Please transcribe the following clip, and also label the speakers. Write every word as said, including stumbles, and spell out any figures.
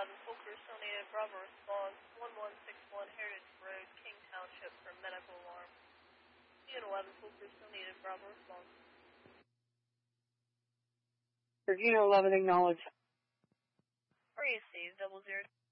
Speaker 1: eleven, full crew still needed. Bravo response, one one six one Heritage Road, King Township for medical alarm. Unit eleven, full crew still needed. Bravo response.
Speaker 2: For Unit eleven, acknowledge.
Speaker 1: Received, double zero.